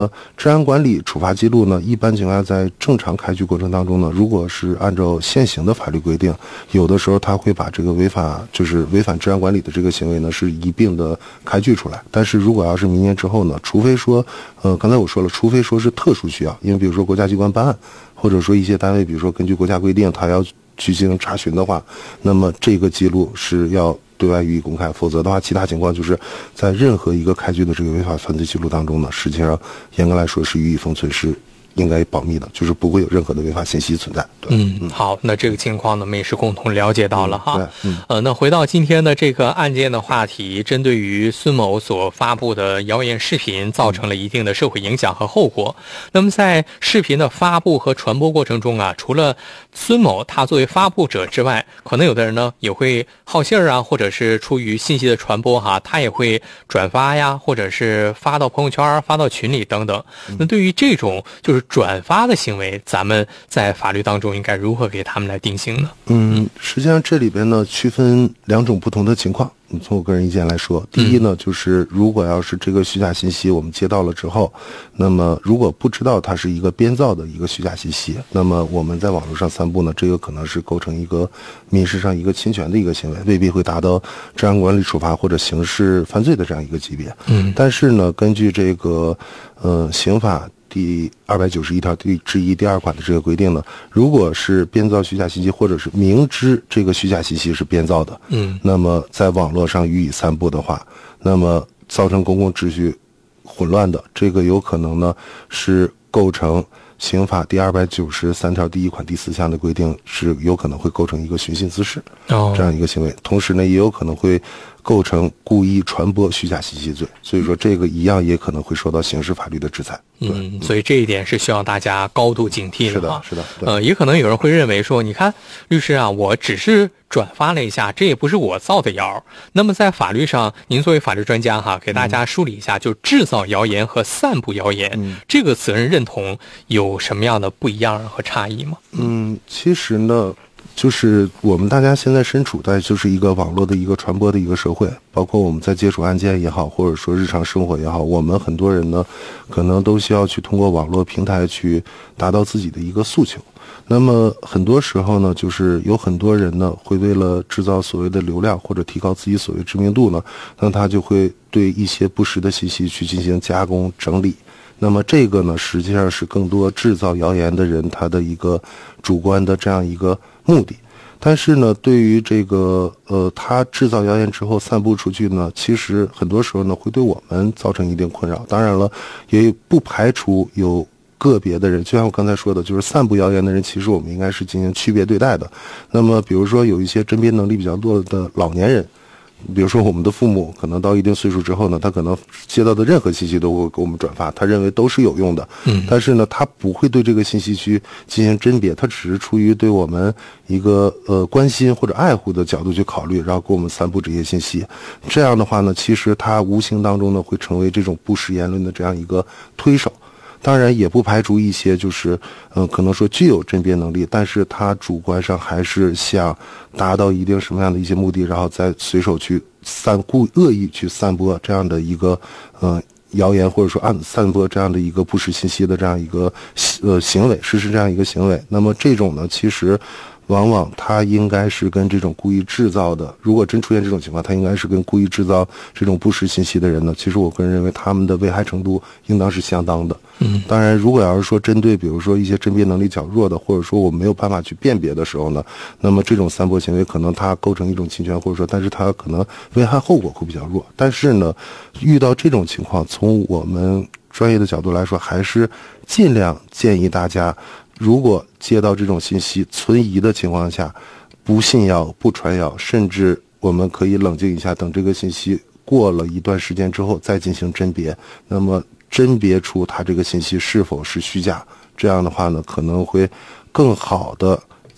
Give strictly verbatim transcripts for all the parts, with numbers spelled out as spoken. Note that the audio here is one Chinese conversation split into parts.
呃，治安管理处罚记录呢，一般情况下在正常开具过程当中呢，如果是按照现行的法律规定，有的时候他会把这个违法就是违反治安管理的这个行为呢是一并的开具出来。但是如果要是明年之后呢，除非说，呃，刚才我说了，除非说是特殊需要，因为比如说国家机关办案，或者说一些单位，比如说根据国家规定，他要去进行查询的话，那么这个记录是要对外予以公开，否则的话，其他情况就是在任何一个开具的这个违法犯罪记录当中呢，实际上严格来说是予以封存，是应该保密的，就是不会有任何的违法信息存在。 嗯，嗯好，那这个情况呢，我们也是共同了解到了哈。 嗯， 呃，那回到今天的这个案件的话题，针对于孙某所发布的谣言视频，造成了一定的社会影响和后果。那么在视频的发布和传播过程中啊，除了孙某他作为发布者之外，可能有的人呢也会好信儿啊，或者是出于信息的传播哈，他也会转发呀，或者是发到朋友圈、发到群里等等。那对于这种就是转发的行为，咱们在法律当中应该如何给他们来定性呢？ 嗯，实际上这里边呢区分两种不同的情况。从我个人意见来说，第一呢，就是如果要是这个虚假信息我们接到了之后，那么如果不知道它是一个编造的一个虚假信息，那么我们在网络上散布呢，这个可能是构成一个民事上一个侵权的一个行为，未必会达到治安管理处罚或者刑事犯罪的这样一个级别。嗯，但是呢，根据这个呃刑法第二百九十一条第之一第二款的这个规定呢，如果是编造虚假信息，或者是明知这个虚假信息是编造的，嗯，那么在网络上予以散布的话，那么造成公共秩序混乱的，这个有可能呢是构成刑法第二百九十三条第一款第四项的规定，是有可能会构成一个寻衅滋事这样一个行为，同时呢也有可能会构成故意传播虚假信息罪，所以说这个一样也可能会受到刑事法律的制裁。 嗯，所以这一点是需要大家高度警惕的。 是的，是的。 呃，也可能有人会认为说，你看律师啊，我只是转发了一下，这也不是我造的谣。那么在法律上，您作为法律专家哈，给大家梳理一下，嗯、就制造谣言和散布谣言、嗯、这个责任认同有什么样的不一样和差异吗？ 嗯，其实呢。就是我们大家现在身处在就是一个网络的一个传播的一个社会，包括我们在接触案件也好，或者说日常生活也好，我们很多人呢可能都需要去通过网络平台去达到自己的一个诉求。那么很多时候呢，就是有很多人呢会为了制造所谓的流量或者提高自己所谓知名度呢，那他就会对一些不实的信息去进行加工整理。那么这个呢实际上是更多制造谣言的人他的一个主观的这样一个目的。但是呢，对于这个呃，他制造谣言之后散布出去呢，其实很多时候呢会对我们造成一定困扰。当然了，也不排除有个别的人，就像我刚才说的，就是散布谣言的人，其实我们应该是进行区别对待的。那么比如说有一些甄别能力比较弱的老年人，比如说我们的父母可能到一定岁数之后呢，他可能接到的任何信息都会给我们转发，他认为都是有用的，嗯，但是呢他不会对这个信息去进行甄别，他只是出于对我们一个呃关心或者爱护的角度去考虑，然后给我们散布这些信息。这样的话呢，其实他无形当中呢会成为这种不实言论的这样一个推手。当然也不排除一些就是嗯、呃，可能说具有甄别能力，但是他主观上还是想达到一定什么样的一些目的，然后再随手去散故恶意去散播这样的一个呃谣言，或者说暗散播这样的一个不实信息的这样一个呃行为，实施这样一个行为。那么这种呢，其实往往它应该是跟这种故意制造的，如果真出现这种情况，它应该是跟故意制造这种不实信息的人呢，其实我个人认为他们的危害程度应当是相当的。嗯，当然如果要是说针对比如说一些甄别能力较弱的，或者说我没有办法去辨别的时候呢，那么这种散播行为可能它构成一种侵权，或者说但是它可能危害后果会比较弱。但是呢，遇到这种情况，从我们专业的角度来说，还是尽量建议大家，如果接到这种信息存疑的情况下，不信谣不传谣，甚至我们可以冷静一下，等这个信息过了一段时间之后再进行甄别，那么甄别出它这个信息是否是虚假，这样的话呢可能会更好的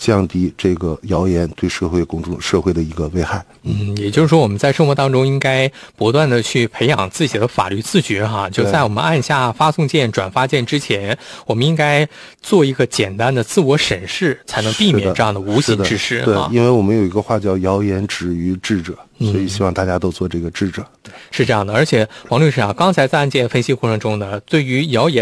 降低这个谣言对社会公众社会的一个危害。 嗯，也就是说我们在生活当中应该不断的去培养自己的法律自觉哈，就在我们按下发送键、转发键之前，我们应该做一个简单的自我审视，才能避免这样的无心之事哈。 对，因为我们有一个话叫谣言止于智者，所以希望大家都做这个智者。 是这样的，而且王律师啊，刚才在案件分析过程中呢，对于谣言